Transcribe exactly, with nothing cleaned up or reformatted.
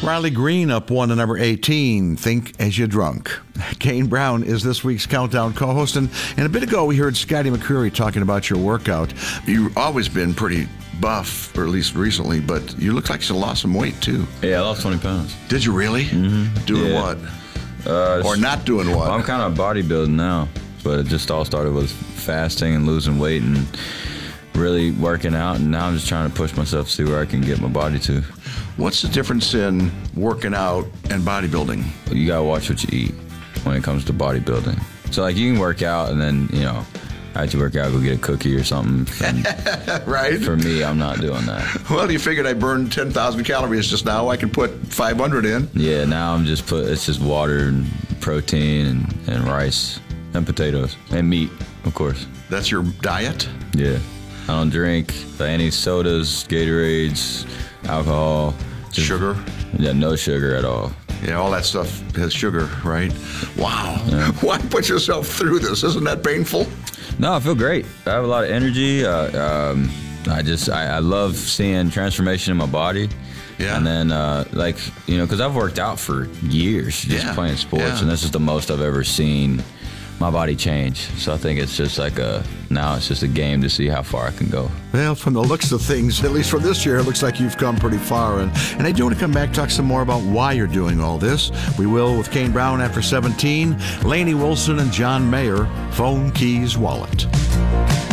Riley Green up one to number eighteen, Think As You Drunk. Kane Brown is this week's Countdown co-host, and, and a bit ago we heard Scotty McCreery talking about your workout. You've always been pretty buff, or at least recently, but you look like you lost some weight too. Yeah, I lost twenty pounds. Did you really? Mm-hmm. Doing yeah. what? Uh, or not doing what? Well, I'm kind of bodybuilding now, but it just all started with fasting and losing weight and really working out, and now I'm just trying to push myself to see where I can get my body to. What's the difference in working out and bodybuilding? You gotta watch what you eat when it comes to bodybuilding. So like you can work out and then, you know, after you work out, go get a cookie or something. And right. For me, I'm not doing that. Well, you figured I burned ten thousand calories just now. I can put five hundred in. Yeah, now I'm just put, it's just water and protein and, and rice and potatoes and meat, of course. That's your diet? Yeah. I don't drink any sodas, Gatorades, alcohol. Just, sugar? Yeah, no sugar at all. Yeah, all that stuff has sugar, right? Wow. Yeah. Why put yourself through this? Isn't that painful? No, I feel great. I have a lot of energy. Uh, um, I just, I, I love seeing transformation in my body. Yeah. And then, uh, like, you know, because I've worked out for years just yeah. playing sports, yeah. and this is the most I've ever seen my body change. So I think it's just like a, now it's just a game to see how far I can go. Well, from the looks of things, at least for this year, it looks like you've come pretty far. And, and I do want to come back, talk some more about why you're doing all this. We will with Kane Brown after seventeen, Lainey Wilson and John Mayer, Phone, Keys, Wallet.